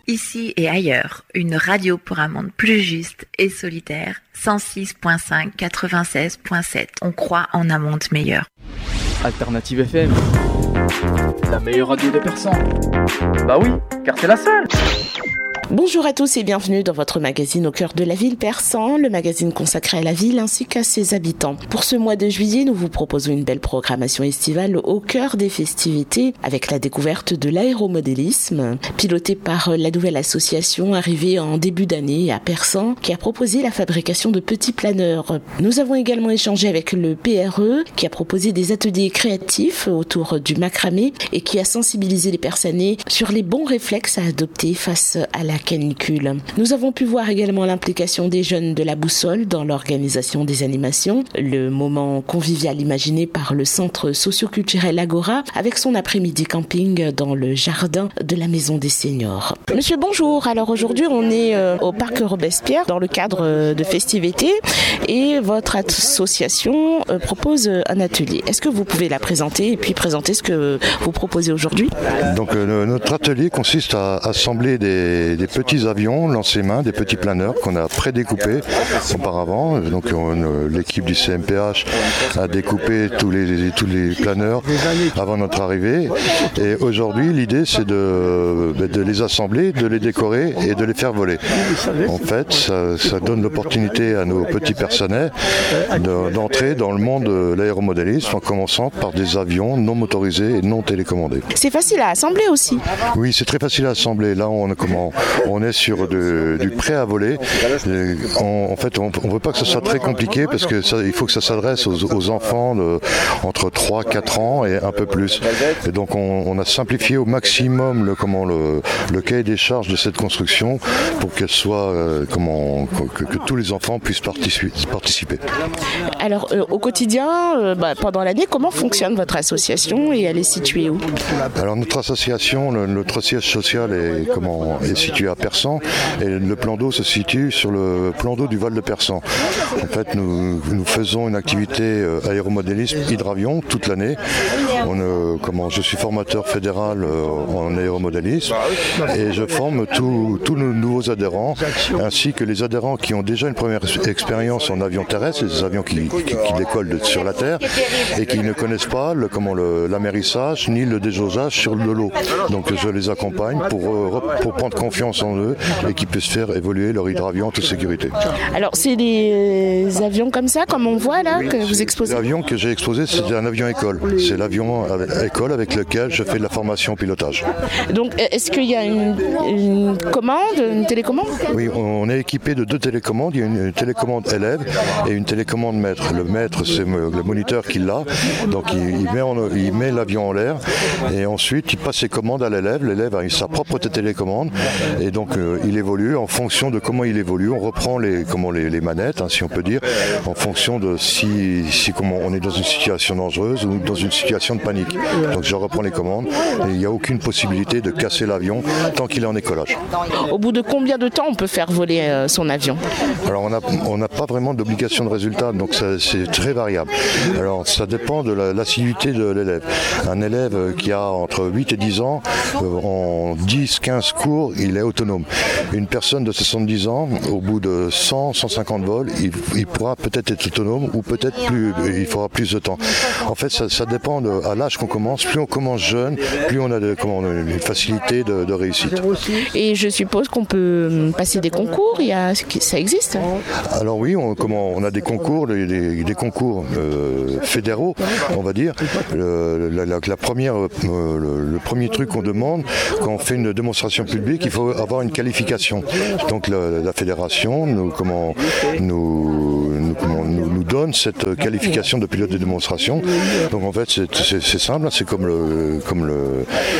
Ici et ailleurs, une radio pour un monde plus juste et solitaire. 106.5, 96.7. On croit en un monde meilleur. Alternative FM, la meilleure radio de Persan. Bah oui, car c'est la seule. Bonjour à tous et bienvenue dans votre magazine au cœur de la ville Persan, le magazine consacré à la ville ainsi qu'à ses habitants. Pour ce mois de juillet, nous vous proposons une belle programmation estivale au cœur des festivités avec la découverte de l'aéromodélisme, pilotée par la nouvelle association arrivée en début d'année à Persan qui a proposé la fabrication de petits planeurs. Nous avons également échangé avec le PRE qui a proposé des ateliers créatifs autour du macramé et qui a sensibilisé les Persanais sur les bons réflexes à adopter face à la canicule. Nous avons pu voir également l'implication des jeunes de la Boussole dans l'organisation des animations, le moment convivial imaginé par le centre socio-culturel Agora avec son après-midi camping dans le jardin de la Maison des Seniors. Monsieur, bonjour. Alors aujourd'hui, on est au parc Robespierre dans le cadre de festivités et votre association propose un atelier. Est-ce que vous pouvez la présenter et puis présenter ce que vous proposez aujourd'hui? Donc notre atelier consiste à assembler des petits avions lancés main, des petits planeurs qu'on a prédécoupés auparavant. Donc l'équipe du CMPH a découpé tous les planeurs avant notre arrivée. Et aujourd'hui, l'idée c'est de les assembler, de les décorer et de les faire voler. En fait, ça donne l'opportunité à nos petits Persanais d'entrer dans le monde de l'aéromodélisme en commençant par des avions non motorisés et non télécommandés. C'est facile à assembler aussi. Oui, c'est très facile à assembler. Là, on est sur du prêt à voler. En fait, on ne veut pas que ce soit très compliqué parce que il faut que ça s'adresse aux enfants entre 3 et 4 ans et un peu plus. Et donc, on a simplifié au maximum le cahier des charges de cette construction pour qu'elle soit que tous les enfants puissent participer. Alors, au quotidien, pendant l'année, comment fonctionne votre association et elle est située où? Alors, notre association, notre siège social est situé à Persan et le plan d'eau se situe sur le plan d'eau du Val de Persan. En fait, nous faisons une activité aéromodélisme hydravion toute l'année. Je suis formateur fédéral en aéromodélisme et je forme tous nos nouveaux adhérents ainsi que les adhérents qui ont déjà une première expérience en avion terrestre, des avions qui décollent sur la terre et qui ne connaissent pas l'amérissage ni le déjaugeage sur le lot. Donc je les accompagne pour prendre confiance en eux et qu'ils puissent faire évoluer leur hydravion en toute sécurité. Alors c'est des avions comme ça, comme on voit là, que vous exposez? L'avion que j'ai exposé, c'est un avion école. C'est l'avion école avec lequel je fais de la formation au pilotage. Donc est-ce qu'il y a une commande, une télécommande? Oui, on est équipé de 2 télécommandes. Il y a une télécommande élève et une télécommande maître. Le maître, c'est le moniteur qui l'a. Donc il met l'avion en l'air et ensuite il passe ses commandes à l'élève. L'élève a sa propre télécommande et donc il évolue en fonction de comment il évolue. On reprend les manettes, si on peut dire, en fonction de si on est dans une situation dangereuse ou dans une situation de panique. Donc je reprends les commandes et il n'y a aucune possibilité de casser l'avion tant qu'il est en écollage. Au bout de combien de temps on peut faire voler son avion? Alors on n'a pas vraiment d'obligation de résultat, donc c'est très variable. Alors ça dépend de l'assiduité de l'élève. Un élève qui a entre 8 et 10 ans, en 10-15 cours, il est autonome. Une personne de 70 ans, au bout de 100-150 vols, il pourra peut-être être autonome ou peut-être plus, il faudra plus de temps. En fait, ça dépend à l'âge qu'on commence. Plus on commence jeune, plus on a une facilité de réussite. Et je suppose qu'on peut passer des concours, ça existe? Alors oui, on a des concours, des concours fédéraux, on va dire. Le premier truc qu'on demande, quand on fait une démonstration publique, il faut avoir une qualification. Donc la fédération nous donne cette qualification de pilote de démonstration. Donc en fait c'est simple, c'est comme